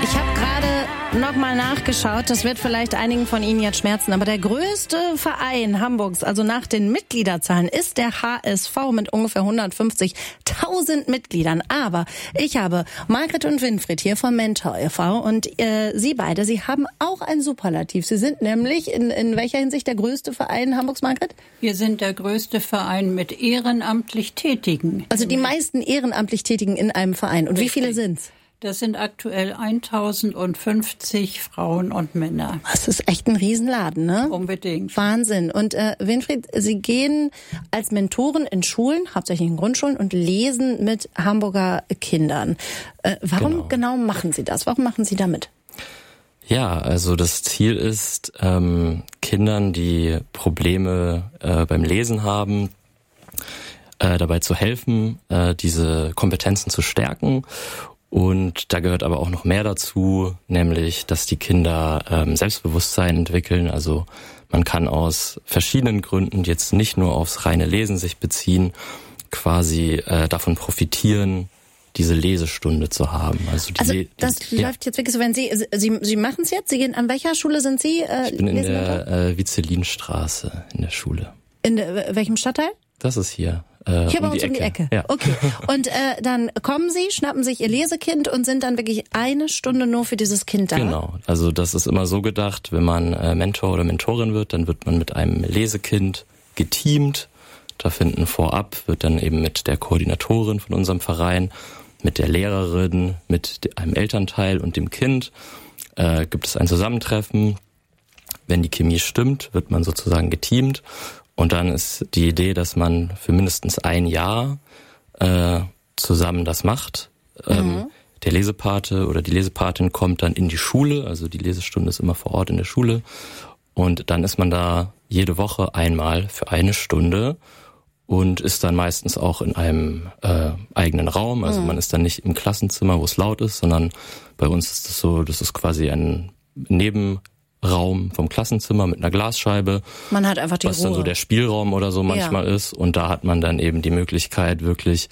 Ich habe gerade nochmal nachgeschaut, das wird vielleicht einigen von Ihnen jetzt schmerzen, aber der größte Verein Hamburgs, also nach den Mitgliederzahlen, ist der HSV mit ungefähr 150.000 Mitgliedern. Aber ich habe Margret und Winfried hier vom Mentor e.V. und Sie beide, Sie haben auch ein Superlativ. Sie sind nämlich in welcher Hinsicht der größte Verein Hamburgs, Margret? Wir sind der größte Verein mit ehrenamtlich Tätigen. Also die meisten ehrenamtlich Tätigen in einem Verein. Und wie viele sind's? Das sind aktuell 1050 Frauen und Männer. Das ist echt ein Riesenladen, ne? Unbedingt. Wahnsinn. Und Winfried, Sie gehen als Mentoren in Schulen, hauptsächlich in Grundschulen, und lesen mit Hamburger Kindern. Warum genau machen Sie das? Warum machen Sie da mit? Ja, also das Ziel ist, Kindern, die Probleme beim Lesen haben, dabei zu helfen, diese Kompetenzen zu stärken. Und da gehört aber auch noch mehr dazu, nämlich, dass die Kinder Selbstbewusstsein entwickeln. Also man kann aus verschiedenen Gründen, die jetzt nicht nur aufs reine Lesen sich beziehen, quasi davon profitieren, diese Lesestunde zu haben. Also das läuft jetzt wirklich so, wenn Sie machen es jetzt? Sie gehen, an welcher Schule sind Sie? Ich bin in der Vizelinstraße in der Schule. In welchem Stadtteil? Das ist hier. Hier bei uns um die Ecke. Ja. Okay. Und dann kommen Sie, schnappen sich Ihr Lesekind und sind dann wirklich eine Stunde nur für dieses Kind da? Genau. Also das ist immer so gedacht, wenn man Mentor oder Mentorin wird, dann wird man mit einem Lesekind geteamt. Da wird dann eben mit der Koordinatorin von unserem Verein, mit der Lehrerin, mit einem Elternteil und dem Kind gibt es ein Zusammentreffen. Wenn die Chemie stimmt, wird man sozusagen geteamt. Und dann ist die Idee, dass man für mindestens ein Jahr zusammen das macht. Der Lesepate oder die Lesepatin kommt dann in die Schule, also die Lesestunde ist immer vor Ort in der Schule. Und dann ist man da jede Woche einmal für eine Stunde und ist dann meistens auch in einem eigenen Raum. Also man ist dann nicht im Klassenzimmer, wo es laut ist, sondern bei uns ist es so, das ist quasi ein Nebenraum vom Klassenzimmer mit einer Glasscheibe. Man hat einfach die Ruhe. Was dann so der Spielraum oder so manchmal ist. Und da hat man dann eben die Möglichkeit, wirklich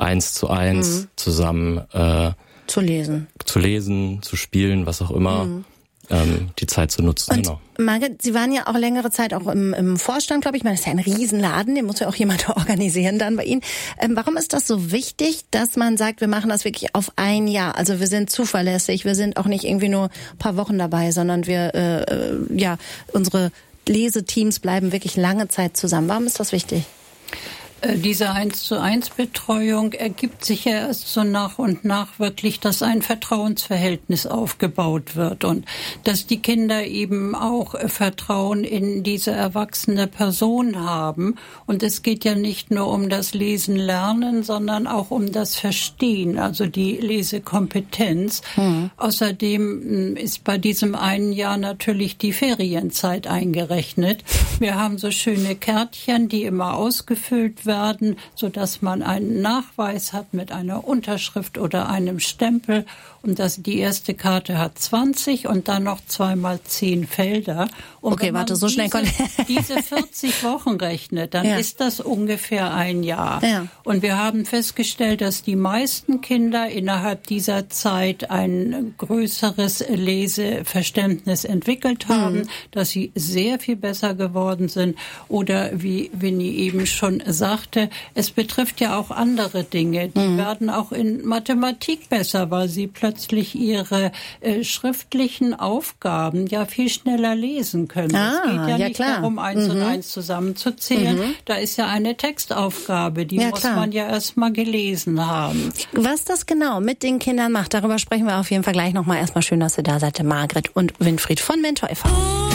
1:1 zusammen zu lesen, zu spielen, was auch immer. Die Zeit zu nutzen. Und genau. Margret, Sie waren ja auch längere Zeit auch im Vorstand, glaube ich. Ich meine, das ist ja ein Riesenladen, den muss ja auch jemand organisieren dann bei Ihnen. Warum ist das so wichtig, dass man sagt, wir machen das wirklich auf ein Jahr? Also wir sind zuverlässig, wir sind auch nicht irgendwie nur ein paar Wochen dabei, sondern wir, unsere Leseteams bleiben wirklich lange Zeit zusammen. Warum ist das wichtig? Diese 1:1 Betreuung ergibt sich ja erst so nach und nach wirklich, dass ein Vertrauensverhältnis aufgebaut wird und dass die Kinder eben auch Vertrauen in diese erwachsene Person haben. Und es geht ja nicht nur um das Lesen lernen, sondern auch um das Verstehen, also die Lesekompetenz. Außerdem ist bei diesem einen Jahr natürlich die Ferienzeit eingerechnet. Wir haben so schöne Kärtchen, die immer ausgefüllt werden, sodass man einen Nachweis hat mit einer Unterschrift oder einem Stempel. Und die erste Karte hat 20 und dann noch 2x10 Felder. Und okay, warte, so schnell diese 40 Wochen rechnet, dann ist das ungefähr ein Jahr. Ja. Und wir haben festgestellt, dass die meisten Kinder innerhalb dieser Zeit ein größeres Leseverständnis entwickelt haben, dass sie sehr viel besser geworden sind. Oder wie Winnie eben schon sagte, es betrifft ja auch andere Dinge. Die werden auch in Mathematik besser, weil sie plötzlich ihre schriftlichen Aufgaben ja viel schneller lesen können. Es geht ja nicht darum, 1 und 1 zusammenzuzählen. Da ist ja eine Textaufgabe, die muss man ja erst mal gelesen haben. Was das genau mit den Kindern macht, darüber sprechen wir auf jeden Fall gleich nochmal. Erstmal schön, dass ihr da seid, Margret und Winfried von Mentor e.V.